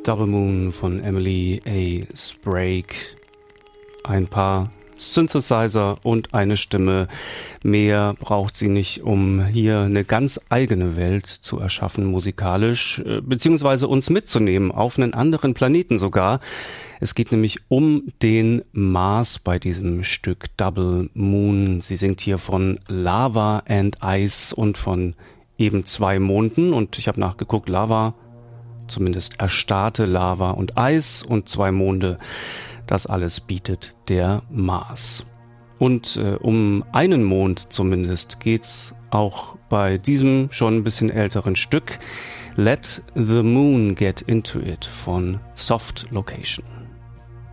Double Moon von Emily A. Sprague. Ein paar Synthesizer und eine Stimme. Mehr braucht sie nicht, um hier eine ganz eigene Welt zu erschaffen musikalisch, beziehungsweise uns mitzunehmen, auf einen anderen Planeten sogar. Es geht nämlich um den Mars bei diesem Stück Double Moon. Sie singt hier von Lava and Ice und von eben 2 Monden. Und ich habe nachgeguckt, Lava, zumindest erstarrte Lava und Eis und 2 Monde. Das alles bietet der Mars. Und um einen Mond zumindest geht's auch bei diesem schon ein bisschen älteren Stück Let the Moon Get Into It von Soft Location.